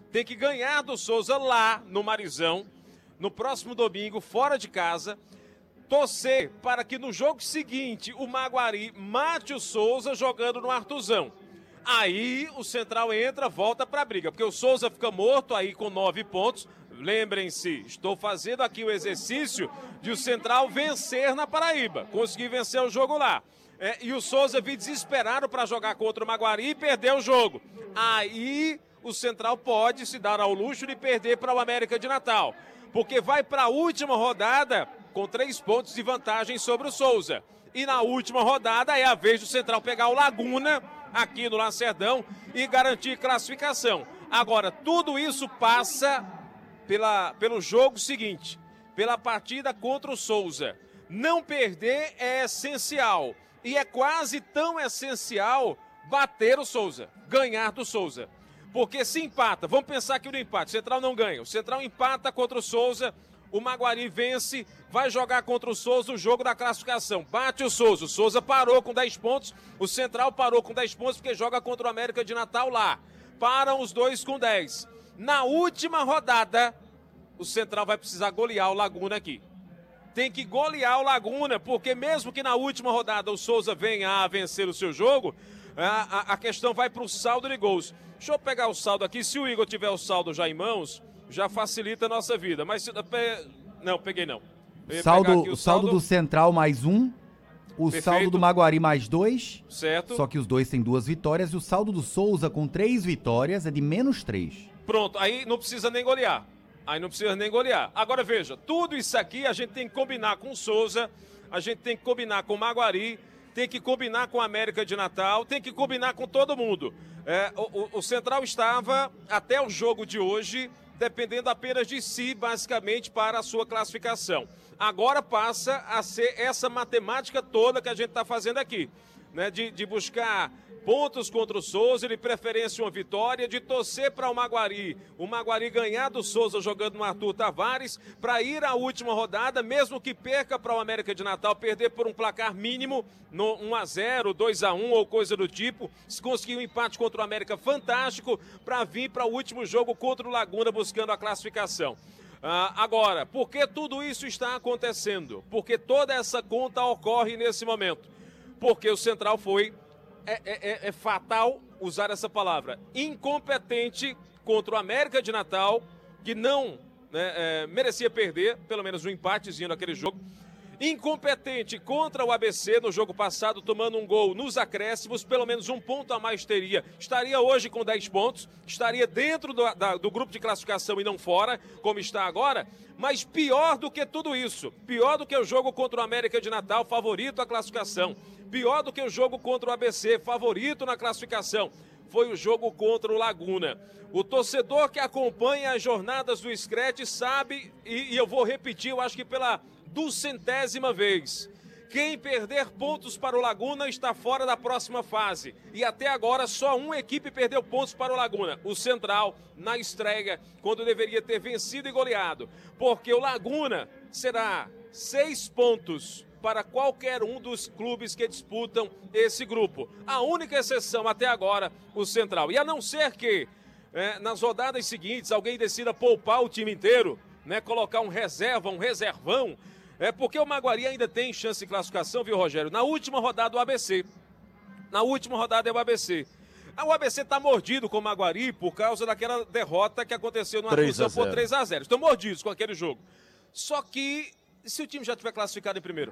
tem que ganhar do Souza lá no Marizão, no próximo domingo, fora de casa, torcer para que no jogo seguinte o Maguari mate o Souza jogando no Artuzão. Aí o Central entra, volta para a briga, porque o Souza fica morto aí com 9 pontos. Lembrem-se, estou fazendo aqui o exercício de o Central vencer na Paraíba, conseguir vencer o jogo lá. E o Souza vir desesperado para jogar contra o Maguari e perder o jogo. Aí o Central pode se dar ao luxo de perder para o América de Natal, porque vai para a última rodada com 3 pontos de vantagem sobre o Souza. E na última rodada é a vez do Central pegar o Laguna aqui no Lacerdão e garantir classificação. Agora, tudo isso passa pelo jogo seguinte, pela partida contra o Souza. Não perder é essencial. E é quase tão essencial bater o Souza, ganhar do Souza. Porque se empata, vamos pensar aqui no empate, o Central não ganha. O Central empata contra o Souza, o Maguari vence, vai jogar contra o Souza o jogo da classificação. Bate o Souza parou com 10 pontos, o Central parou com 10 pontos porque joga contra o América de Natal lá. Param os dois com 10. Na última rodada, o Central vai precisar golear o Laguna aqui. Tem que golear o Laguna, porque mesmo que na última rodada o Souza venha a vencer o seu jogo, a questão vai para o saldo de gols. Deixa eu pegar o saldo aqui, se o Igor tiver o saldo já em mãos, já facilita a nossa vida. Mas, não, peguei não. O saldo do Central mais 1, o Perfeito. Saldo do Maguari mais 2, certo. Só que os dois têm 2 vitórias, e o saldo do Souza com 3 vitórias é de menos 3. Pronto, aí não precisa nem golear. Agora veja, tudo isso aqui a gente tem que combinar com o Souza, a gente tem que combinar com o Maguari, tem que combinar com a América de Natal, tem que combinar com todo mundo. O Central estava, até o jogo de hoje, dependendo apenas de si, basicamente, para a sua classificação. Agora passa a ser essa matemática toda que a gente está fazendo aqui, né? De buscar pontos contra o Souza, de preferência uma vitória, de torcer para o Maguari ganhar do Souza jogando no Arthur Tavares, para ir à última rodada, mesmo que perca para o América de Natal, perder por um placar mínimo, no 1-0, 2-1 ou coisa do tipo, se conseguir um empate contra o América, fantástico, para vir para o último jogo contra o Laguna buscando a classificação. Agora, por que tudo isso está acontecendo? Porque toda essa conta ocorre nesse momento. Porque o Central foi... É fatal usar essa palavra, incompetente contra o América de Natal, que não merecia perder, pelo menos um empatezinho naquele jogo. Incompetente contra o ABC no jogo passado, tomando um gol nos acréscimos, pelo menos um ponto a mais teria. Estaria hoje com 10 pontos, estaria dentro do grupo de classificação e não fora, como está agora. Mas pior do que tudo isso, pior do que o jogo contra o América de Natal, favorito à classificação. Pior do que o jogo contra o ABC, favorito na classificação, foi o jogo contra o Laguna. O torcedor que acompanha as jornadas do Screte sabe, e eu vou repetir, eu acho que pela 200ª vez, quem perder pontos para o Laguna está fora da próxima fase. E até agora só uma equipe perdeu pontos para o Laguna, o Central, na estreia, quando deveria ter vencido e goleado. Porque o Laguna será 6 pontos para qualquer um dos clubes que disputam esse grupo. A única exceção até agora, o Central. E a não ser que nas rodadas seguintes alguém decida poupar o time inteiro, colocar um reservão, porque o Maguari ainda tem chance de classificação, viu, Rogério? Na última rodada o ABC. Na última rodada é o ABC. O ABC está mordido com o Maguari por causa daquela derrota que aconteceu no Artuzão por 3-0. Estão mordidos com aquele jogo. Só que, se o time já tiver classificado em primeiro,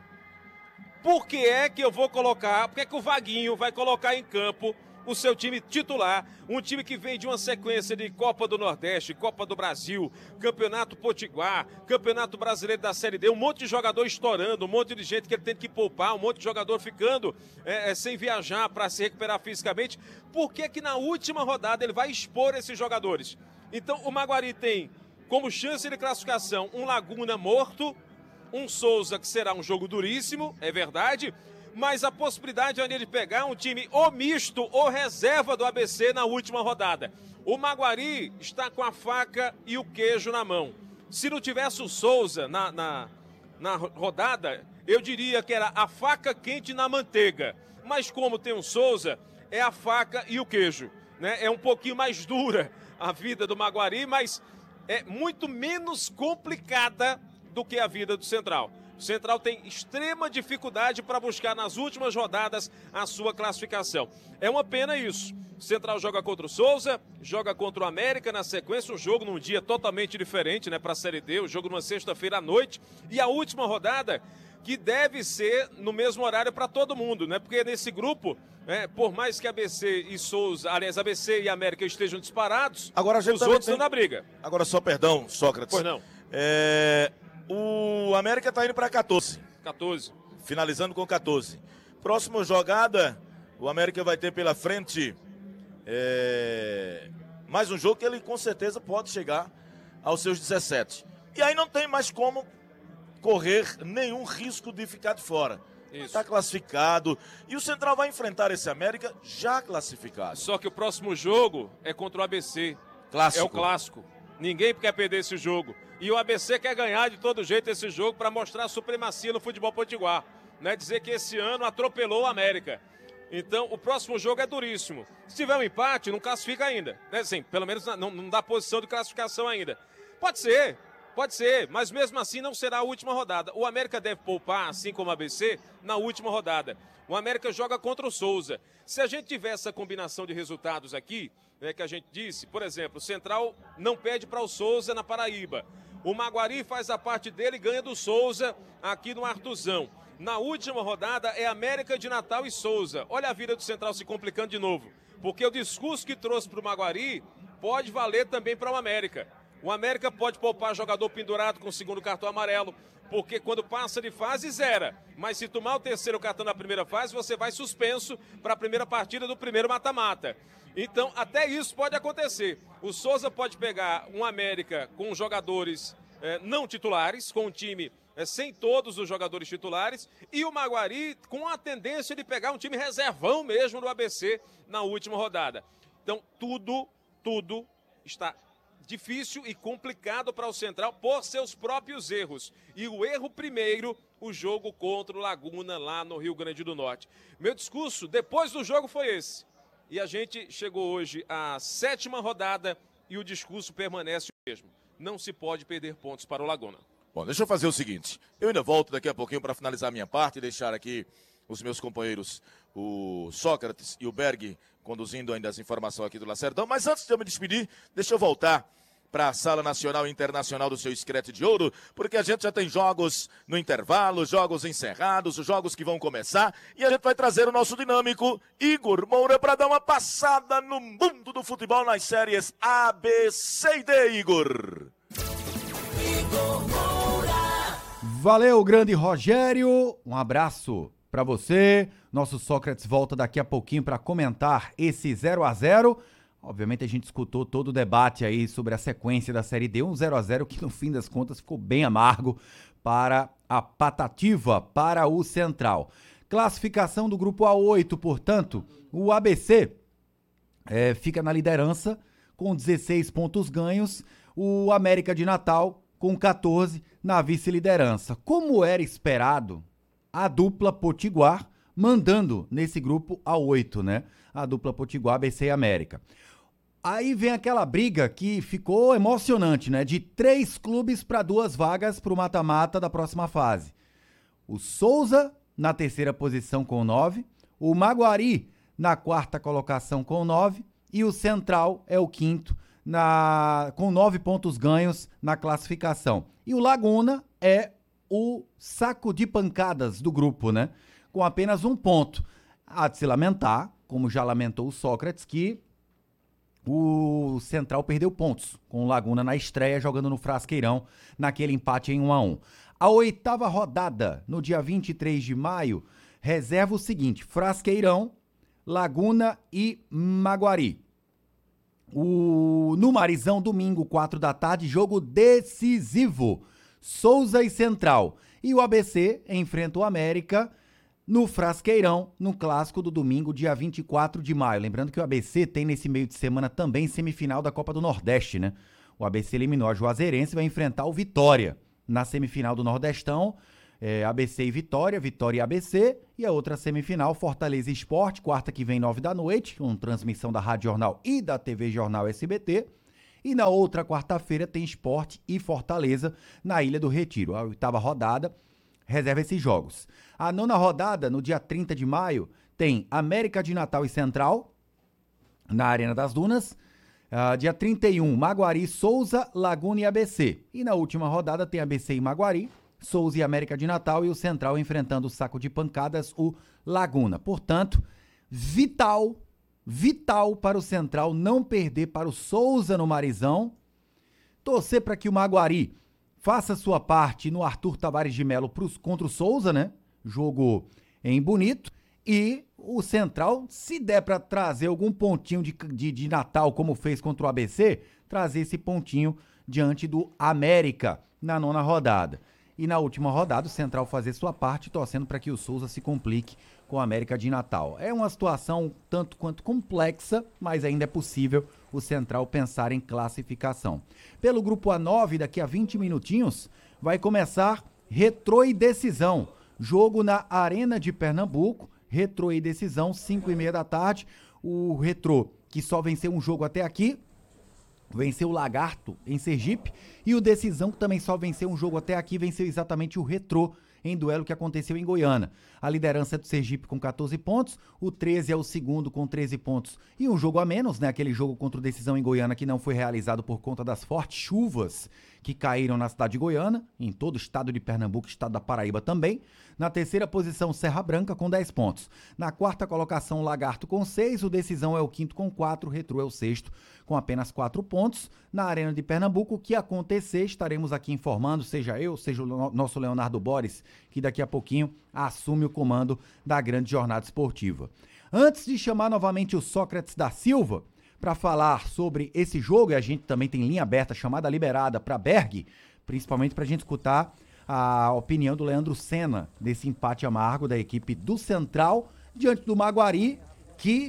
por que é que eu vou colocar, por que é que o Vaguinho vai colocar em campo o seu time titular, um time que vem de uma sequência de Copa do Nordeste, Copa do Brasil, Campeonato Potiguar, Campeonato Brasileiro da Série D, um monte de jogador estourando, um monte de gente que ele tem que poupar, um monte de jogador ficando sem viajar para se recuperar fisicamente. Por que que na última rodada ele vai expor esses jogadores? Então o Maguari tem como chance de classificação um Laguna morto, um Souza que será um jogo duríssimo, é verdade, mas a possibilidade é de pegar um time ou misto ou reserva do ABC na última rodada. O Maguari está com a faca e o queijo na mão. Se não tivesse o Souza na rodada, eu diria que era a faca quente na manteiga. Mas como tem o Souza, é a faca e o queijo, né? É um pouquinho mais dura a vida do Maguari, mas é muito menos complicada do que a vida do Central. O Central tem extrema dificuldade para buscar nas últimas rodadas a sua classificação. É uma pena isso. O Central joga contra o Souza, joga contra o América na sequência, um jogo num dia totalmente diferente, né, para a Série D, o jogo numa sexta-feira à noite. E a última rodada, que deve ser no mesmo horário para todo mundo, né? Porque nesse grupo, por mais que ABC e Souza, aliás, ABC e América estejam disparados, agora, os outros estão na briga. Agora só perdão, Sócrates. Pois não. O América está indo para 14. 14. Finalizando com 14. Próxima jogada, o América vai ter pela frente mais um jogo que ele com certeza pode chegar aos seus 17. E aí não tem mais como correr nenhum risco de ficar de fora. Está classificado. E o Central vai enfrentar esse América já classificado. Só que o próximo jogo é contra o ABC. Clássico. É o clássico. Ninguém quer perder esse jogo. E o ABC quer ganhar de todo jeito esse jogo para mostrar a supremacia no futebol potiguar. Né? Dizer que esse ano atropelou o América. Então, o próximo jogo é duríssimo. Se tiver um empate, não classifica ainda. Né? Assim, pelo menos não dá posição de classificação ainda. Pode ser, mas mesmo assim não será a última rodada. O América deve poupar, assim como o ABC, na última rodada. O América joga contra o Souza. Se a gente tiver essa combinação de resultados aqui, que a gente disse, por exemplo, o Central não perde para o Souza na Paraíba. O Maguari faz a parte dele e ganha do Souza aqui no Artuzão. Na última rodada é América de Natal e Souza. Olha a vida do Central se complicando de novo. Porque o discurso que trouxe para o Maguari pode valer também para o América. O América pode poupar jogador pendurado com o segundo cartão amarelo, porque quando passa de fase, zera. Mas se tomar o terceiro cartão na primeira fase, você vai suspenso para a primeira partida do primeiro mata-mata. Então, até isso pode acontecer. O Souza pode pegar um América com jogadores não titulares, com um time sem todos os jogadores titulares, e o Maguari com a tendência de pegar um time reservão mesmo do ABC na última rodada. Então, tudo está difícil e complicado para o Central por seus próprios erros. E o erro primeiro, o jogo contra o Laguna lá no Rio Grande do Norte. Meu discurso depois do jogo foi esse. E a gente chegou hoje à 7ª rodada e o discurso permanece o mesmo. Não se pode perder pontos para o Laguna. Bom, deixa eu fazer o seguinte. Eu ainda volto daqui a pouquinho para finalizar a minha parte e deixar aqui os meus companheiros, o Sócrates e o Berg, conduzindo ainda as informações aqui do Lacerdão. Mas antes de eu me despedir, deixa eu voltar para a Sala Nacional e Internacional do seu Screte de Ouro, porque a gente já tem jogos no intervalo, jogos encerrados, os jogos que vão começar, e a gente vai trazer o nosso dinâmico Igor Moura para dar uma passada no mundo do futebol nas séries A, B, C e D, Igor. Igor Moura. Valeu, grande Rogério, um abraço para você. Nosso Sócrates volta daqui a pouquinho para comentar esse 0-0. Obviamente a gente escutou todo o debate aí sobre a sequência da Série D, um 0-0 que no fim das contas ficou bem amargo para a Patativa, para o Central. Classificação do grupo A8, portanto, o ABC fica na liderança com 16 pontos ganhos, o América de Natal com 14 na vice-liderança. Como era esperado, a dupla Potiguar mandando nesse grupo A8, né? A dupla Potiguar, ABC e América. Aí vem aquela briga que ficou emocionante, né? De 3 clubes para 2 vagas para o mata-mata da próxima fase. O Souza na 3ª posição com 9, o Maguari na 4ª colocação com 9 e o Central é o 5º com 9 pontos ganhos na classificação. E o Laguna é o saco de pancadas do grupo, né? Com apenas 1 ponto. Há de se lamentar, como já lamentou o Sócrates, que o Central perdeu pontos com o Laguna na estreia, jogando no Frasqueirão, naquele empate em 1-1. A 8ª rodada, no dia 23 de maio, reserva o seguinte: Frasqueirão, Laguna e Maguari. No Marizão, domingo, 4 da tarde, jogo decisivo. Souza e Central. E o ABC enfrenta o América no Frasqueirão, no clássico do domingo, dia 24 de maio. Lembrando que o ABC tem nesse meio de semana também semifinal da Copa do Nordeste, né? O ABC eliminou a Juazeirense e vai enfrentar o Vitória na semifinal do Nordestão. ABC e Vitória, Vitória e ABC. E a outra semifinal, Fortaleza e Sport, quarta que vem, 9 da noite, com transmissão da Rádio Jornal e da TV Jornal SBT. E na outra quarta-feira tem Sport e Fortaleza na Ilha do Retiro. A 8ª rodada reserva esses jogos. A 9ª rodada, no dia 30 de maio, tem América de Natal e Central, na Arena das Dunas. Dia 31, Maguari, Souza, Laguna e ABC. E na última rodada tem ABC e Maguari, Souza e América de Natal e o Central enfrentando o saco de pancadas, o Laguna. Portanto, vital para o Central não perder para o Souza no Marizão. Torcer para que o Maguari faça sua parte no Arthur Tavares de Melo contra o Souza, né? Jogo em Bonito. E o Central, se der para trazer algum pontinho de Natal, como fez contra o ABC, trazer esse pontinho diante do América na 9ª rodada. E na última rodada, o Central fazer sua parte, torcendo para que o Souza se complique com o América de Natal. É uma situação tanto quanto complexa, mas ainda é possível o Central pensar em classificação. Pelo grupo A9, daqui a 20 minutinhos, vai começar Retrô e Decisão. Jogo na Arena de Pernambuco. Retrô e Decisão, 5h30 da tarde. O Retrô, que só venceu um jogo até aqui, venceu o Lagarto em Sergipe. E o Decisão, que também só venceu um jogo até aqui, venceu exatamente o Retrô em duelo que aconteceu em Goiânia. A liderança é do Sergipe com 14 pontos, o 13 é o segundo com 13 pontos e um jogo a menos, né? Aquele jogo contra o Decisão em Goiânia que não foi realizado por conta das fortes chuvas que caíram na cidade de Goiânia, em todo o estado de Pernambuco, estado da Paraíba também. Na terceira posição, Serra Branca com 10 pontos. Na quarta colocação, Lagarto com 6, o Decisão é o quinto com 4, o Retrô é o sexto com apenas 4 pontos. Na Arena de Pernambuco, o que acontecer, estaremos aqui informando, seja eu, seja o nosso Leonardo Boris, que daqui a pouquinho assume o comando da grande jornada esportiva. Antes de chamar novamente o Sócrates da Silva para falar sobre esse jogo, e a gente também tem linha aberta, chamada liberada para Berg, principalmente para a gente escutar a opinião do Leandro Senna desse empate amargo da equipe do Central diante do Maguari, que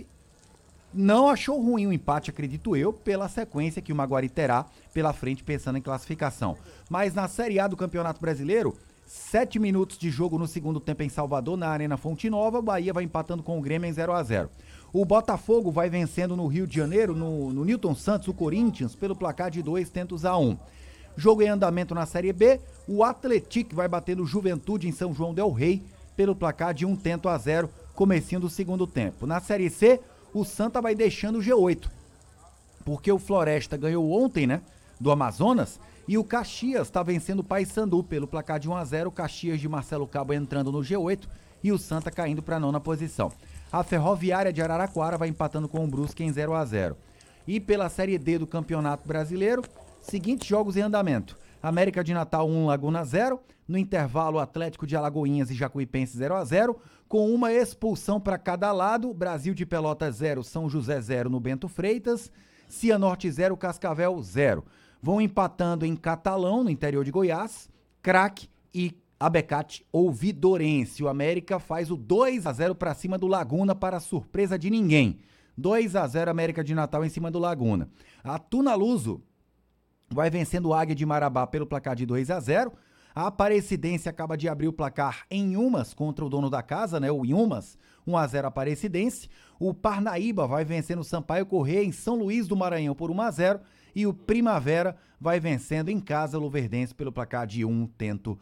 não achou ruim o empate, acredito eu, pela sequência que o Maguari terá pela frente pensando em classificação. Mas na Série A do Campeonato Brasileiro, 7 minutos de jogo no segundo tempo em Salvador, na Arena Fonte Nova, o Bahia vai empatando com o Grêmio em 0-0. O Botafogo vai vencendo no Rio de Janeiro, no Newton Santos, o Corinthians, pelo placar de 2-1. Jogo em andamento na Série B, o Atlético vai batendo o Juventude em São João del Rei, pelo placar de 1-0, comecinho do segundo tempo. Na Série C, o Santa vai deixando o G8, porque o Floresta ganhou ontem, né, do Amazonas, e o Caxias está vencendo o Paysandu pelo placar de 1-0, o Caxias de Marcelo Cabo entrando no G8 e o Santa caindo para a 9ª posição. A Ferroviária de Araraquara vai empatando com o Brusque em 0-0. E pela Série D do Campeonato Brasileiro, seguintes jogos em andamento. América de Natal 1, Laguna 0. No intervalo, Atlético de Alagoinhas e Jacuipense 0-0. Com uma expulsão para cada lado. Brasil de Pelotas 0, São José 0 no Bento Freitas. Cianorte 0, Cascavel 0. Vão empatando em Catalão, no interior de Goiás. Craque e Abecate ou Vidorense. O América faz o 2-0 para cima do Laguna, para surpresa de ninguém. 2-0 América de Natal em cima do Laguna. A Tunaluso vai vencendo o Águia de Marabá pelo placar de 2-0. A Aparecidense acaba de abrir o placar em Umas contra o dono da casa, né? O Umas, 1-0 Aparecidense. O Parnaíba vai vencendo o Sampaio Corrêa em São Luís do Maranhão por 1-0. E o Primavera vai vencendo em casa o Luverdense pelo placar de 1-0.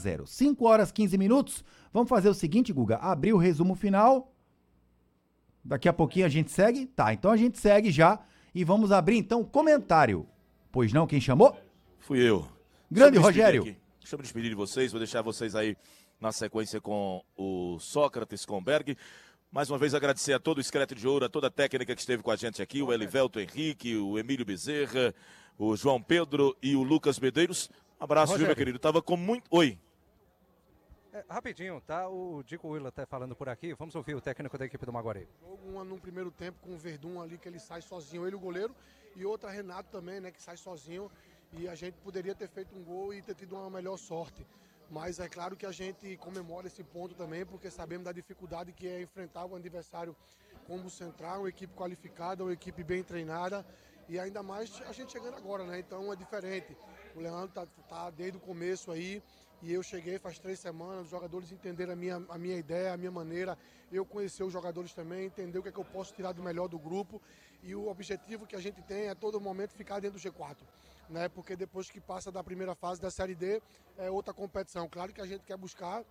5h15. Vamos fazer o seguinte, Guga, abrir o resumo final. Daqui a pouquinho a gente segue? Tá, então a gente segue já e vamos abrir então o comentário. Pois não, quem chamou? Fui eu. Grande Rogério. Deixa eu me despedir de vocês, vou deixar vocês aí na sequência com o Sócrates, com o Berg. Mais uma vez agradecer a todo o Esqueleto de Ouro, a toda a técnica que esteve com a gente aqui, o Elivelto Henrique, o Emílio Bezerra, o João Pedro e o Lucas Medeiros. Um abraço, viu, meu querido? Tava com muito... Oi. Rapidinho, tá? O Dico Willa até falando por aqui. Vamos ouvir o técnico da equipe do Maguari. Jogo no primeiro tempo com o Verdun ali, que ele sai sozinho, ele o goleiro, e outra Renato também, né, que sai sozinho, e a gente poderia ter feito um gol e ter tido uma melhor sorte. Mas é claro que a gente comemora esse ponto também, porque sabemos da dificuldade que é enfrentar um adversário como o Central, uma equipe qualificada, uma equipe bem treinada, e ainda mais a gente chegando agora, né? Então é diferente. O Leandro tá desde o começo aí, e eu cheguei faz 3 semanas, os jogadores entenderam a minha ideia, a minha maneira, eu conheci os jogadores também, entender o que é que eu posso tirar do melhor do grupo, e o objetivo que a gente tem é todo momento ficar dentro do G4. Né? Porque depois que passa da primeira fase da Série D, é outra competição. Claro que a gente quer buscar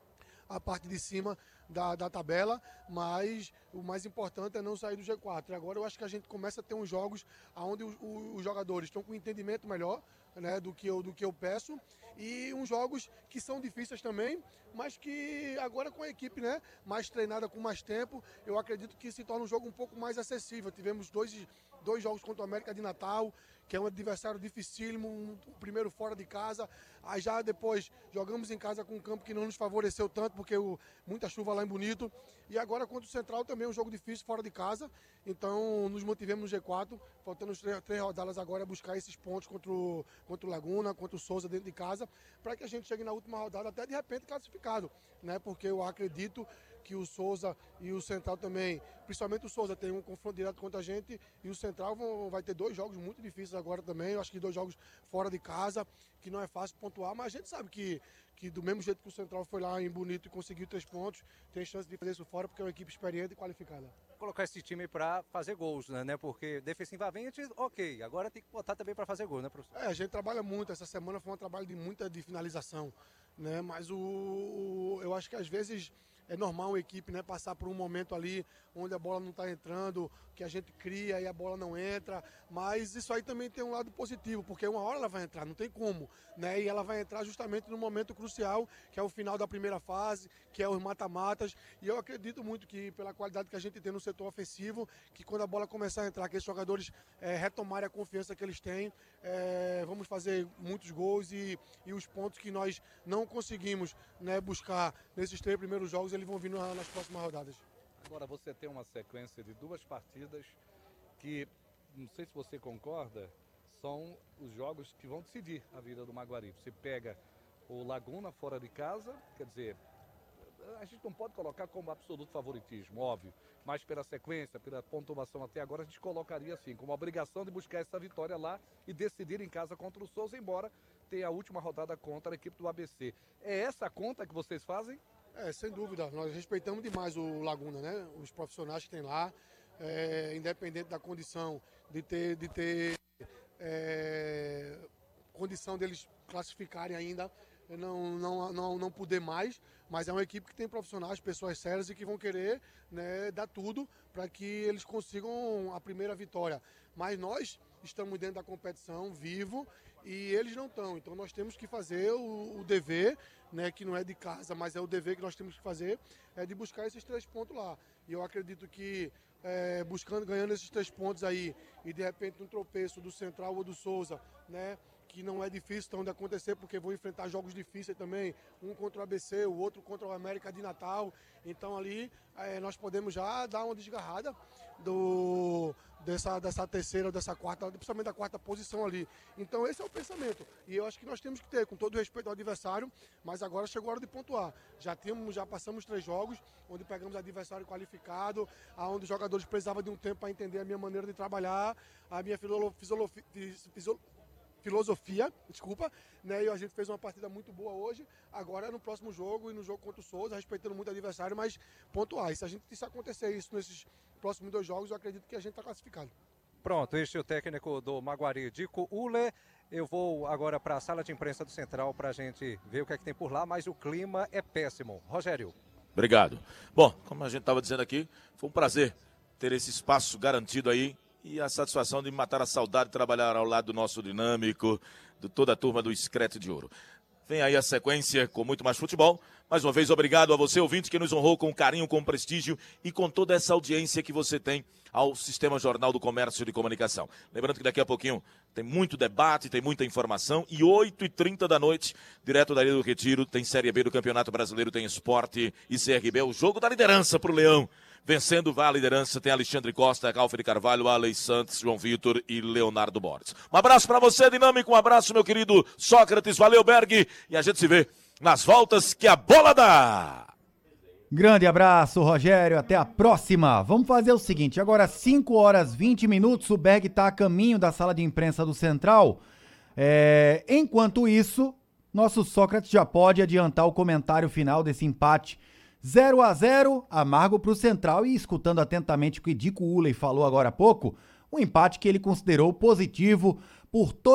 a parte de cima da tabela, mas o mais importante é não sair do G4. E agora eu acho que a gente começa a ter uns jogos onde os jogadores estão com um entendimento melhor, né, do que eu peço, e uns jogos que são difíceis também, mas que agora com a equipe, né, mais treinada, com mais tempo, eu acredito que se torna um jogo um pouco mais acessível. Tivemos dois jogos contra o América de Natal, que é um adversário dificílimo, o primeiro fora de casa, aí já depois jogamos em casa com um campo que não nos favoreceu tanto, porque muita chuva lá em Bonito, e agora contra o Central também um jogo difícil fora de casa, então nos mantivemos no G4, faltando três rodadas agora buscar esses pontos contra o Laguna, contra o Souza dentro de casa, para que a gente chegue na última rodada até de repente classificado, né? Porque eu acredito que o Souza e o Central também, principalmente o Souza tem um confronto direto contra a gente, e o Central vai ter 2 jogos muito difíceis agora também, eu acho que 2 jogos fora de casa, que não é fácil pontuar, mas a gente sabe que do mesmo jeito que o Central foi lá em Bonito e conseguiu 3 pontos, tem chance de fazer isso fora, porque é uma equipe experiente e qualificada. Colocar esse time para fazer gols, né? Porque defensivamente, ok, agora tem que botar também para fazer gol, né, professor? A gente trabalha muito, essa semana foi um trabalho de finalização, né? Mas eu acho que às vezes é normal uma equipe, né, passar por um momento ali onde a bola não está entrando, que a gente cria e a bola não entra, mas isso aí também tem um lado positivo, porque uma hora ela vai entrar, não tem como, né? E ela vai entrar justamente no momento crucial, que é o final da primeira fase, que é os mata-matas, e eu acredito muito que pela qualidade que a gente tem no setor ofensivo, que quando a bola começar a entrar, que esses jogadores retomarem a confiança que eles têm, vamos fazer muitos gols e os pontos que nós não conseguimos, né, buscar nesses 3 primeiros jogos, eles vão vir nas próximas rodadas. Agora você tem uma sequência de 2 partidas que, não sei se você concorda, são os jogos que vão decidir a vida do Maguari. Você pega o Laguna fora de casa, quer dizer, a gente não pode colocar como absoluto favoritismo, óbvio, mas pela sequência, pela pontuação até agora, a gente colocaria assim, como obrigação de buscar essa vitória lá e decidir em casa contra o Souza, embora tenha a última rodada contra a equipe do ABC. É essa a conta que vocês fazem? Sem dúvida, nós respeitamos demais o Laguna, né? Os profissionais que tem lá, independente da condição de ter condição deles classificarem ainda, não poder mais, mas é uma equipe que tem profissionais, pessoas sérias e que vão querer, né, dar tudo para que eles consigam a primeira vitória. Mas nós estamos dentro da competição, vivo, e eles não estão. Então nós temos que fazer o dever, né, que não é de casa, mas é o dever que nós temos que fazer, de buscar esses 3 pontos lá. E eu acredito que ganhando esses 3 pontos aí, e de repente um tropeço do Central ou do Souza, né, que não é difícil então de acontecer, porque vão enfrentar jogos difíceis também, um contra o ABC, o outro contra o América de Natal. Então ali nós podemos já dar uma desgarrada dessa terceira ou dessa quarta, principalmente da 4ª posição ali. Então esse é o pensamento, e eu acho que nós temos que ter, com todo respeito ao adversário, mas agora chegou a hora de pontuar. Já passamos 3 jogos, onde pegamos adversário qualificado, onde os jogadores precisavam de um tempo para entender a minha maneira de trabalhar, a minha filosofia, né? E a gente fez uma partida muito boa hoje. Agora no próximo jogo e no jogo contra o Souza, respeitando muito o adversário, mas pontuar. E se acontecer isso nesses próximos 2 jogos, eu acredito que a gente está classificado. Pronto, este é o técnico do Maguari, Dico Uller. Eu vou agora para a sala de imprensa do Central para a gente ver o que é que tem por lá, mas o clima é péssimo. Rogério. Obrigado. Bom, como a gente estava dizendo aqui, foi um prazer ter esse espaço garantido aí e a satisfação de matar a saudade de trabalhar ao lado do nosso dinâmico, de toda a turma do Screte de Ouro. Vem aí a sequência com muito mais futebol. Mais uma vez, obrigado a você, ouvinte, que nos honrou com carinho, com prestígio e com toda essa audiência que você tem ao Sistema Jornal do Comércio de Comunicação. Lembrando que daqui a pouquinho tem muito debate, tem muita informação e 8h30 da noite, direto da Ilha do Retiro, tem Série B do Campeonato Brasileiro, tem Esporte e CRB, o jogo da liderança para o Leão. Vencendo vai a liderança, tem Alexandre Costa, Calferi Carvalho, Alei Santos, João Vitor e Leonardo Borges. Um abraço para você, Dinâmico, um abraço, meu querido Sócrates, valeu, Berg, e a gente se vê nas voltas que a bola dá. Grande abraço, Rogério, até a próxima. Vamos fazer o seguinte, agora 5h20, o Berg tá a caminho da sala de imprensa do Central. Enquanto isso, nosso Sócrates já pode adiantar o comentário final desse empate 0-0, amargo para o Central, e escutando atentamente o que Dico Ulley falou agora há pouco, um empate que ele considerou positivo por toda